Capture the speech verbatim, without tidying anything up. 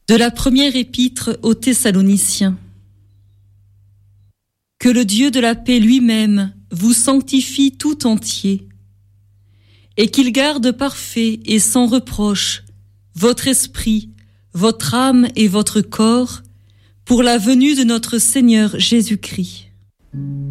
De la première épître aux Thessaloniciens. Que le Dieu de la paix lui-même vous sanctifie tout entier, et qu'il garde parfait et sans reproche votre esprit, votre âme et votre corps pour la venue de notre Seigneur Jésus-Christ.